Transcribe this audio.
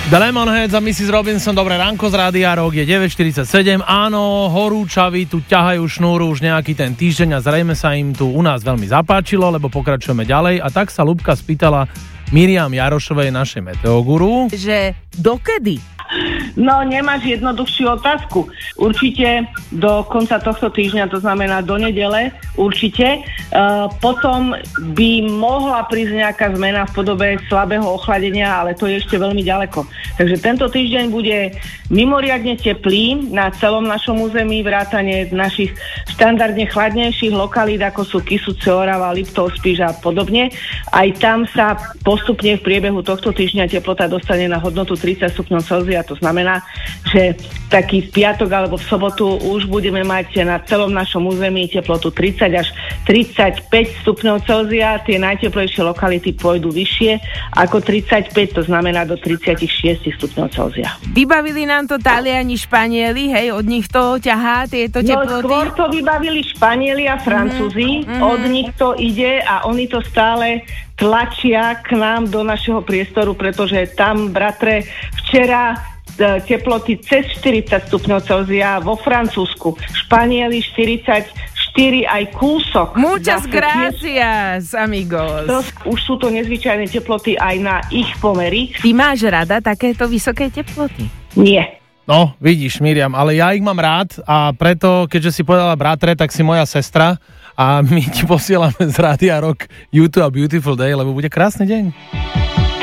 The Lemonheads a Mrs. Robinson, dobré ránko z Rádia Rock, je 9.47, áno, horúčaví tu ťahajú šnúru už nejaký ten týždeň a zrejme sa im tu u nás veľmi zapáčilo, lebo pokračujeme ďalej a tak sa Ľubka spýtala Miriam Jarošovej, našej meteoguru, že dokedy? No, nemáš jednoduchšiu otázku. Určite do konca tohto týždňa, to znamená do nedele, určite. Potom by mohla prísť nejaká zmena v podobe slabého ochladenia, ale to je ešte veľmi ďaleko. Takže tento týždeň bude mimoriadne teplý na celom našom území, vrátane našich štandardne chladnejších lokalít, ako sú Kysuce, Orava, Liptov, Spiš a podobne. Aj tam sa postupne v priebehu tohto týždňa teplota dostane na hodnotu 30 stupňov Celzia. To znamená, že taký v piatok alebo v sobotu už budeme mať na celom našom území teplotu 30 až 35 stupňov Celzia. Tie najteplejšie lokality pôjdu vyššie ako 35, to znamená do 36 stupňov Celzia. Vybavili nám to Taliani, Španieli, hej, od nich to ťahá tieto teploty? No skôr to vybavili Španieli a Francúzi, od nich to ide a oni to stále tlačia k nám do našeho priestoru, pretože tam, bratre, včera teploty cez 40 stupňov Celzia vo Francúzsku, Španieli 44 aj kúsok. Muchas gracias, amigos. Už sú to nezvyčajné teploty aj na ich pomery. Ty máš rada takéto vysoké teploty? Nie. No, vidíš, Miriam, ale ja ich mám rád a preto, keďže si povedala bratre, tak si moja sestra a my ti posielame z Rádia Rock YouTube a Beautiful Day, lebo bude krásny deň.